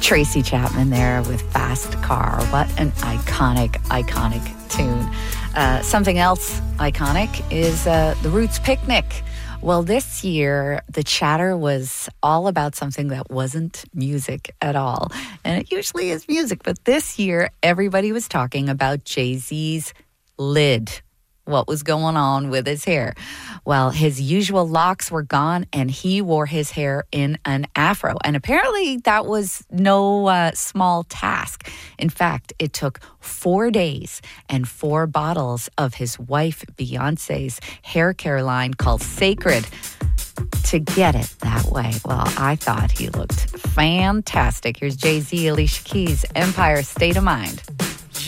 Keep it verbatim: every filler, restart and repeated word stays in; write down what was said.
Tracy Chapman there with Fast Car. What an iconic, iconic tune. Uh, something else iconic is uh, the Roots Picnic. Well, this year, the chatter was all about something that wasn't music at all. And it usually is music, but this year, everybody was talking about Jay-Z's lid. What was going on with his hair? Well, his usual locks were gone, and he wore his hair in an afro. And apparently that was no uh, small task. In fact, it took four days and four bottles of his wife Beyonce's hair care line called Sacred to get it that way. Well, I thought he looked fantastic. Here's Jay-Z, Alicia Keys, Empire State of Mind.